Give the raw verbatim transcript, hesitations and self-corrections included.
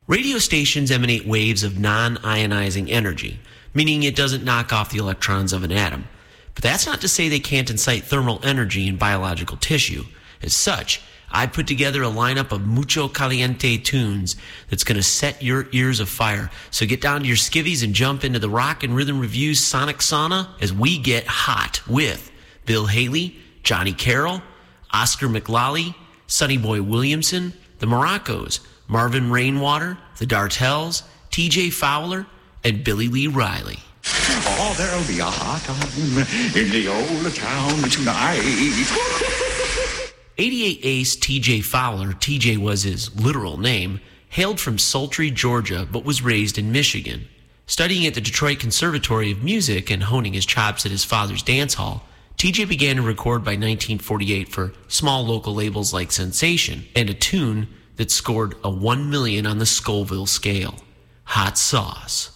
Radio stations emanate waves of non-ionizing energy, meaning it doesn't knock off the electrons of an atom. But that's not to say they can't incite thermal energy in biological tissue. As such, I put together a lineup of mucho caliente tunes that's going to set your ears afire. So get down to your skivvies and jump into the Rock and Rhythm Review's Sonic Sauna as we get hot with Bill Haley, Johnny Carroll, Oscar McLally, Sonny Boy Williamson, the Moroccos, Marvin Rainwater, the Dartels, T J Fowler, and Billy Lee Riley. Oh, there'll be a hot time in the old town tonight. eighty-eight ace T J Fowler, T J was his literal name, hailed from Sultry, Georgia, but was raised in Michigan. Studying at the Detroit Conservatory of Music and honing his chops at his father's dance hall, T J began to record by nineteen forty-eight for small local labels like Sensation, and a tune that scored a one million on the Scoville scale, Hot Sauce.